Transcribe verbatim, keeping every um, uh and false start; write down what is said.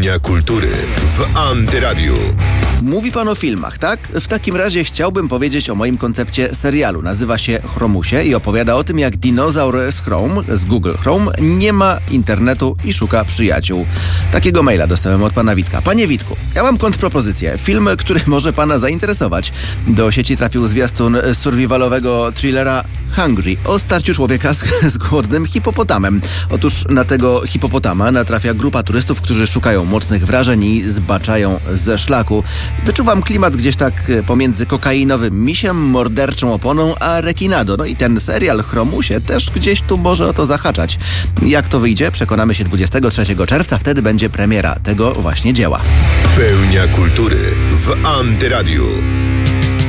Pełnia kultury w Antyradiu. Mówi pan o filmach, tak? W takim razie chciałbym powiedzieć o moim koncepcie serialu. Nazywa się Chromusie i opowiada o tym, jak dinozaur z Chrome, z Google Chrome, nie ma internetu i szuka przyjaciół. Takiego maila dostałem od pana Witka. Panie Witku, ja mam kontrpropozycję. Film, który może pana zainteresować. Do sieci trafił zwiastun survivalowego thrillera Hungry o starciu człowieka z, z głodnym hipopotamem. Otóż na tego hipopotama natrafia grupa turystów, którzy szukają mocnych wrażeń i zbaczają ze szlaku. Wyczuwam klimat gdzieś tak pomiędzy kokainowym misiem, morderczą oponą, a rekinado. No i ten serial Chromusie też gdzieś tu może o to zahaczać. Jak to wyjdzie? Przekonamy się dwudziestego trzeciego czerwca. Wtedy będzie premiera tego właśnie dzieła. Pełnia kultury w Antyradiu.